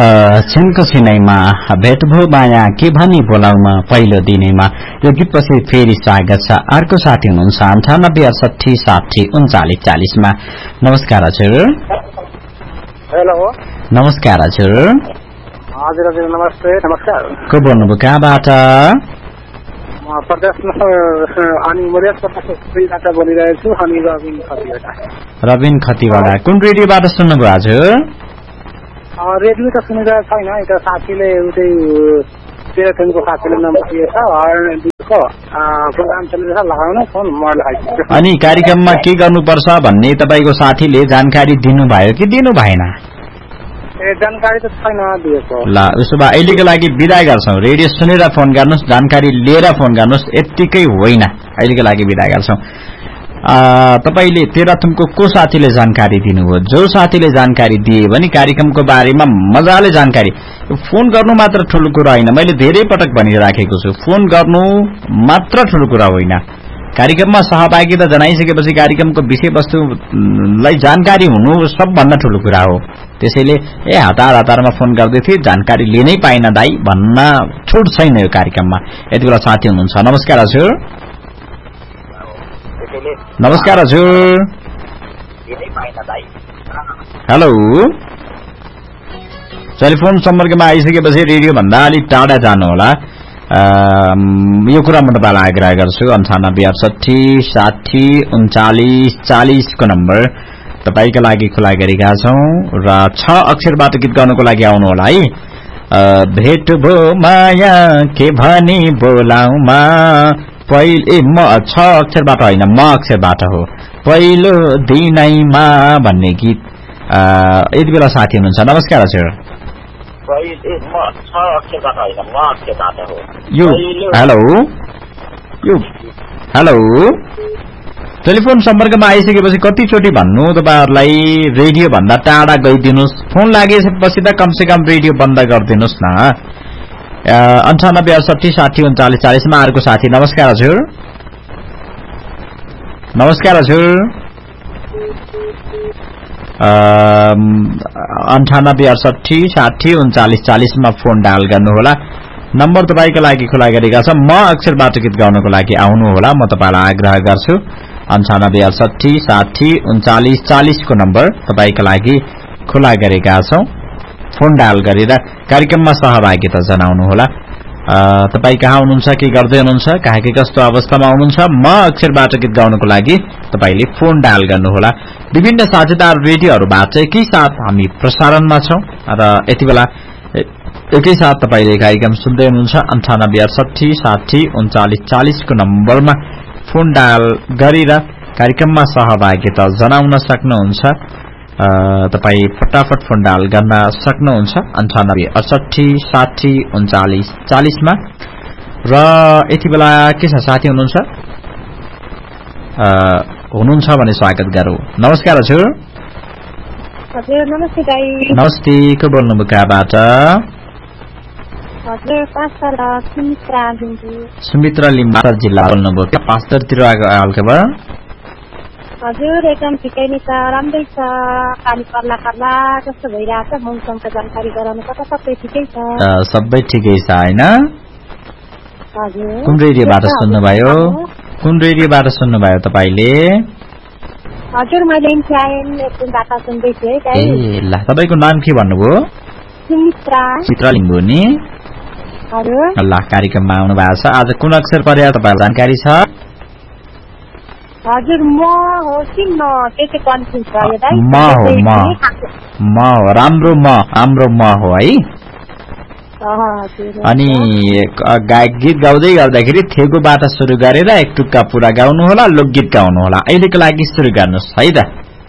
छिनको छिनैमा भेट भो माया के भनी बोलाउमा पहिलो दिनैमा यो गीतपछि फेरि स्वागत छ। अर्को साथी हुनुहुन्छ 9868603940 मा। नमस्कार हजुर। हेलो नमस्कार हजुर। हजुर हजुर नमस्ते। नमस्कार। को बोल्नुभयो कहाँबाट? प्रदेशमा अनि मधेस प्रदेशबाट बोलिरहेको छु। अनि रबिन खतिवडा। कुन रेडियोबाट सुन्नुभयो हजुर? रेडियो त सुनिरहेको छैन। यता साथीले उतै टेलिफोनको साथीले नम्बर दिएछ, हर्नको प्रोग्राम चलिरहेछ, लगाउन फोन म लगाइदिन्छु। अनि कार्यक्रममा के गर्नुपर्छ भन्ने तपाईँको साथीले जानकारी दिनुभयो कि दिनु भएन? जानकारी त छैन दिएको। ल उसो भए अहिलेको लागि बिदा गर्छौँ। रेडियो सुनेर फोन गर्नुहोस्, जानकारी लिएर फोन गर्नुहोस्, यत्तिकै होइन। अहिलेको लागि बिदा गर्छौँ। तपाईले तेह्रथुमको को साथीले जानकारी दिनुभयो? जो साथीले जानकारी दिए भने कार्यक्रमको बारेमा मजाले जानकारी। फोन गर्नु मात्र ठुलो कुरा होइन। मैले धेरै पटक भनिराखेको छु, फोन गर्नु मात्र ठुलो कुरा होइन। कार्यक्रममा सहभागिता जनाइसकेपछि कार्यक्रमको विषयवस्तुलाई जानकारी हुनु सबभन्दा ठुलो कुरा हो। त्यसैले हतारमा फोन गर्दै थिए, जानकारी लिनै पाइन दाइ भन्न छुट छैन यो कार्यक्रममा। यति बेला साथी हुनुहुन्छ। नमस्कार हजुर। नमस्कार हजुर। हेलो। टेलिफोन सम्पर्कमा आइसकेपछि रेडियो भन्दा अलिक टाढा जानु होला। यो कुरा म तपाईँलाई आग्रह गर्छु। 9868603940 को नम्बर तपाईँका लागि खुला गरेका छौं र 6 अक्षरबाट गीत गाउनको लागि आउनु होला है। भेट भो माया के भनी बोलाउमा पहिले म 6 अक्षरबाट होइन म अक्षरबाट हो पहिलो दिनैमा भन्ने गीत। यति बेला साथी हुनुहुन्छ। नमस्कार हजुर। यो हेलो यो हेलो। टेलिफोन सम्पर्कमा आइसकेपछि कतिचोटि भन्नु तपाईहरुलाई रेडियो भन्दा टाढा गइदिनुस्। फोन लागेपछि त कमसेकम रेडियो बन्द गरिदिनुस् न। 9868603940 मा अर्को साथी। नमस्कार हजुर। नमस्कार हजुर। 9868603940 मा फोन डायल गर्नुहोला। नम्बर तपाईको लागि खुला गरेका छ। म अक्षरबाट गीत गाउनको लागि आउनु होला। म तपाईलाई आग्रह गर्छु। 9868603940 को नम्बर तपाईको लागि खुला गरेका छौं। फोन डायल गरेर कार्यक्रममा सहभागिता जनाउनु होला। तपाई कहाँ हुनुहुन्छ, के गर्दै हुनुहुन्छ, कहाँ के कस्तो अवस्थामा हुनुहुन्छ, म अक्षरबाट गीत गाउनको लागि तपाईले फोन डायल गर्नुहोला। विभिन्न साझेदार रेडियोहरुबाट एकैसाथ हामी प्रसारणमा छौं र यति बेला एकैसाथ तपाईले कार्यक्रम सुन्दै हुनुहुन्छ। 9868603940 को नम्बरमा फोन डायल गरेर कार्यक्रममा सहभागिता जनाउन सक्नुहुन्छ। तपाई फटाफट फोन डायल गर्न सक्नुहुन्छ 9868603940 मा। र यति बेला के छ साथी हुनुहुन्छ भने स्वागत गरौँ। नमस्कार हजुर। हजुर नमस्ते दाइ। नमस्ते। को बोल्नुभयो कहाँबाट? हजुर पाँचतला सुमित्रा लिम्बू। सुमित्रा लिम्बू जिल्ला बोल्नुभयो। पाँचतरतिर हालखबर? हजुर एकदम ठिकै नै छ, राम्रै छ। पानी पर्ला जस्तो भइरहेछ। मौसमको जानकारी गराउनु पर्छ। सबै ठिकै छ। सबै ठिकै छ हैन? हजुर। कुन रेडियोबाट सुन्नुभयो? कुन रेडियोबाट सुन्नुभयो तपाईले? हजुर मैले इन्फ्लाइन एकबाट सुन्दै थिएँ है। ए ल तपाईको नाम के भन्नुभयो? सुमित्रा। सुमित्रा लिम्बू नि? हजुर। ल कार्यक्रममा आउनु भएको छ। आज कुन अक्षर पर्यो तपाईलाई जानकारी छ? हजुर म हो कि म त्यति कन्फ्युज भयो दाइ। म हो। राम्रो म हो है। अनि गीत गाउँदै गर्दाखेरि थेगोबाट सुरु गरेर एक टुक्का पूरा गाउनु होला, लोकगीत गाउनु होला। अहिलेको लागि सुरु गर्नुस् है त।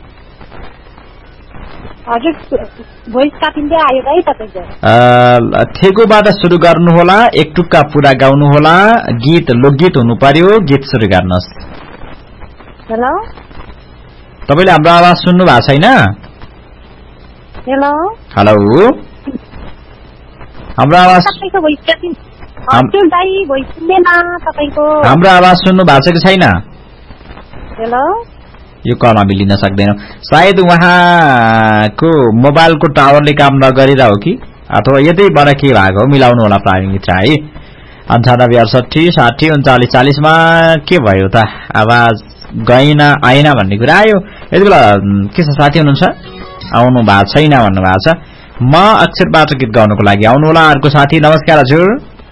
हजुर भोइस काटिँदै आयो दाइ तपाईको। थेगोबाट सुरु गर्नु होला, एक टुक्का पूरा गाउनु होला, गीत लोकगीत हुनु पर्यो। गीत सुरु गर्नुस्। हेलो तपाईले हाम्रो आवाज सुन्नु भएको छैन? हेलो हेलो हाम्रो आवाज तपाईको भोइस काटिन्छ। हजुर दाइ भोइस सुन्दैन तपाईको। हाम्रो आवाज सुन्नु भएको छ कि छैन? हेलो यो कल हामी लिन सक्दैनौं। सायद उहाँको मोबाइलको टावरले काम नगरिरा हो कि अथवा यतैबाट के भएको हो मिलाउनु होला प्राविधिक मित्र है 9868603940 मा के भयो त आवाज गएन आएन भन्ने कुरा आयो यति बेला के छ साथी हुनुहुन्छ आउनु भएको छैन भन्नु भएको छ म अक्षरबाट गीत गाउनको लागि आउनु होला अर्को साथी नमस्कार हजुर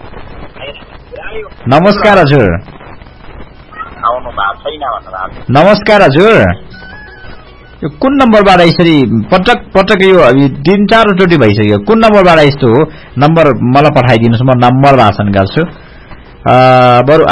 नमस्कार हजुर आउनु भएको छैन भन्नुभएको नमस्कार हजुर यो कुन नम्बरबाट यसरी पटक पटक यो 3-4 चोटि भइसक्यो कुन नम्बरबाट यस्तो हो नम्बर मलाई पठाइदिनुस् म नम्बर भाषण गर्छु बरु